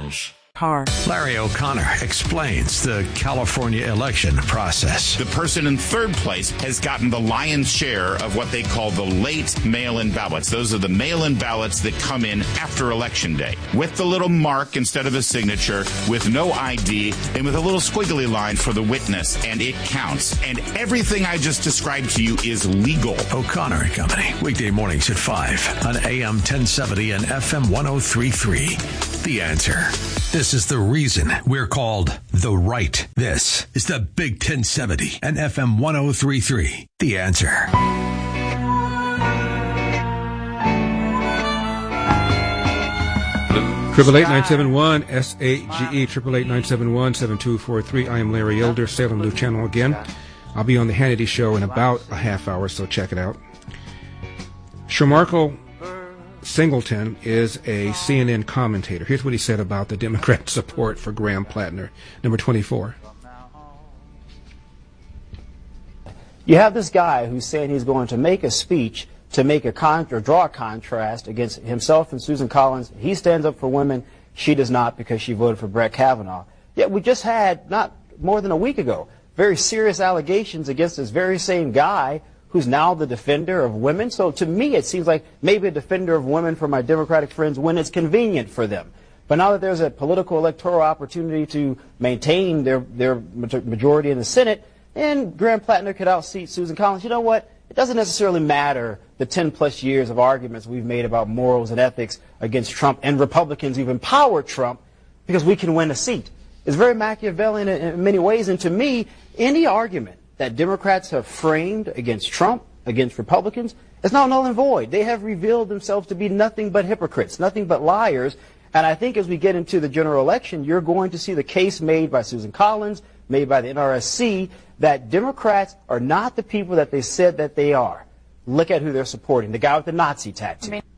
News. Larry O'Connor explains the California election process. The person in third place has gotten the lion's share of what they call the late mail-in ballots. Those are the mail-in ballots that come in after Election Day, with the little mark instead of a signature, with no ID, and with a little squiggly line for the witness, and it counts. And everything I just described to you is legal. O'Connor and Company, weekday mornings at 5 on AM 1070 and FM 103.3. The Answer. This is the reason we're called The Right. This is the Big 1070 and FM 103.3. The Answer. Triple 971 SAGE 888-971-7243. I am Larry Elder, Salem News Channel again. I'll be on the Hannity Show in about a half hour, so check it out. Shamarko Singleton is a CNN commentator. Here's what he said about the Democrat support for Graham Plattner, number 24. You have this guy who's saying he's going to make a speech to make a draw a contrast against himself and Susan Collins. He stands up for women. She does not, because she voted for Brett Kavanaugh. Yet we just had, not more than a week ago, very serious allegations against this very same guy who's now the defender of women. So to me, it seems like maybe a defender of women for my Democratic friends when it's convenient for them. But now that there's a political electoral opportunity to maintain their majority in the Senate, and Graham Plattner could outseat Susan Collins, you know what? It doesn't necessarily matter the 10-plus years of arguments we've made about morals and ethics against Trump, and Republicans who've empowered Trump, because we can win a seat. It's very Machiavellian in many ways, and to me, any argument that Democrats have framed against Trump, against Republicans, is now null and void. They have revealed themselves to be nothing but hypocrites, nothing but liars. And I think as we get into the general election, you're going to see the case made by Susan Collins, made by the NRSC, that Democrats are not the people that they said that they are. Look at who they're supporting, the guy with the Nazi tattoo.